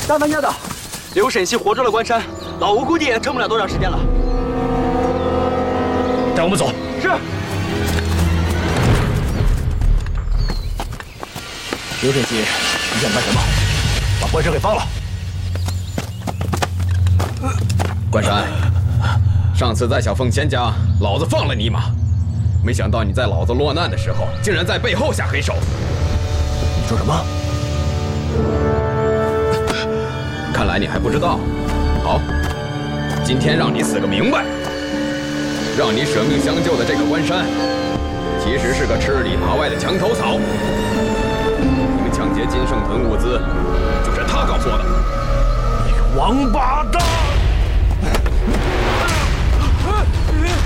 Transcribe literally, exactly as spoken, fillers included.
大当家的，刘沈西活捉了关山，老吴估计也撑不了多长时间了。 带我们走。 是。 刘沈西，你想干什么？把关山给放了。 关山，上次在小凤仙家，老子放了你一马，没想到你在老子落难的时候，竟然在背后下黑手。 你说什么？ 看来你还不知道。好，今天让你死个明白，让你舍命相救的这个关山，其实是个吃里扒外的墙头草。你们抢劫金圣屯物资，就是他告诉我的。 你个王八蛋！